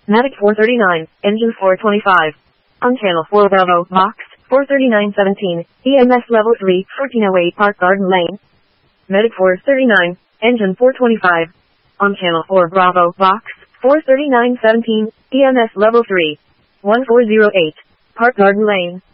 Matic 439, engine 425. On channel 4 Bravo, box, 43917, EMS level 3, 1408 Park Garden Lane. Medic 439, engine 425. On channel 4 Bravo, box, 43917, EMS level 3, 1408, Park Garden Lane.